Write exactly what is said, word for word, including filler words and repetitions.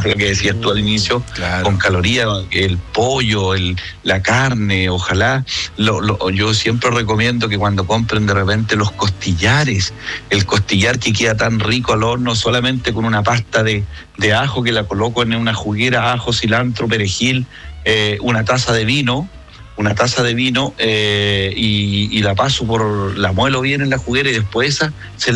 lo que decías tú al inicio, claro. con calorías, el pollo, el, la carne, ojalá. Lo, lo, yo siempre recomiendo que cuando compren de repente los costillares, el costillar que queda tan rico al horno solamente con una pasta de, de ajo que la coloco en una juguera, ajo, cilantro, perejil, eh, una taza de vino, una taza de vino eh, y, y la paso por, la muelo bien en la juguera y después esa se la